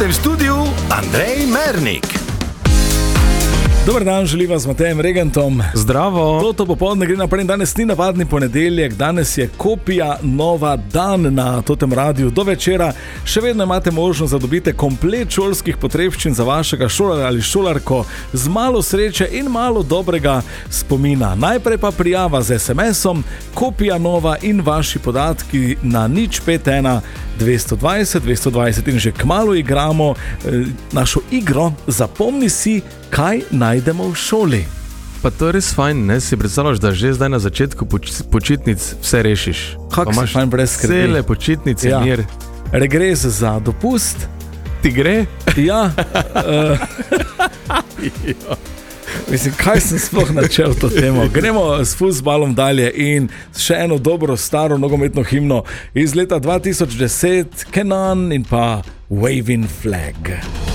v studiu Andrej Mernik. Dober dan, želim vas z Matejem Regentom. Zdravo. Toto popoldne gre naprej, danes ni navadni ponedeljek, danes je kopija nova dan na totem radiju do večera. Še vedno imate možnost, da dobite komplet šolskih potrebščin za vašega šolarja ali šolarko z malo sreče in malo dobrega spomina. Najprej pa prijava z SMS-om, kopija nova in vaši podatki na 051 220 220 in že kmalu igramo našo igro Zapomni si, kaj najdemo v šoli. Pa to je res fajn, ne? Si predstavljaš, da že zdaj na začetku počitnic vse rešiš. Kako si fajn brez skrbi. Cele počitnice, ja. Mir. Regres za dopust. Ti gre? Ja. Mislim, kaj sem sploh načel to temo. Gremo s fuzbalom dalje in še eno dobro staro nogometno himno iz leta 2010, Kenan in pa Waving Flag.